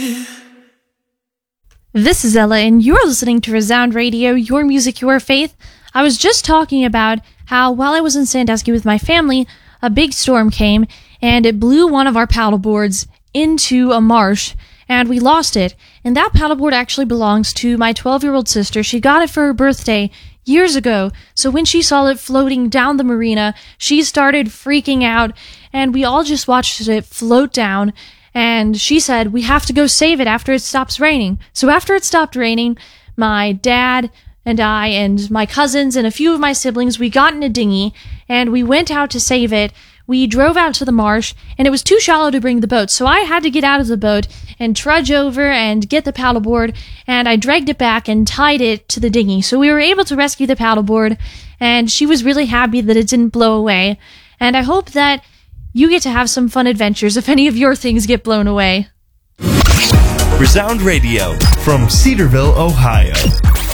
This is Ella, and you're listening to Resound Radio, your music, your faith. I was just talking about how while I was in Sandusky with my family, a big storm came, and it blew one of our paddleboards into a marsh, and we lost it. And that paddleboard actually belongs to my 12-year-old sister. She got it for her birthday years ago, so when she saw it floating down the marina, she started freaking out, and we all just watched it float down. And she said, we have to go save it after it stops raining. So after it stopped raining, my dad and I and my cousins and a few of my siblings, we got in a dinghy and we went out to save it. We drove out to the marsh and it was too shallow to bring the boat. So I had to get out of the boat and trudge over and get the paddleboard, and I dragged it back and tied it to the dinghy. So we were able to rescue the paddleboard, and she was really happy that it didn't blow away. And I hope that you get to have some fun adventures if any of your things get blown away. Resound Radio from Cedarville, Ohio.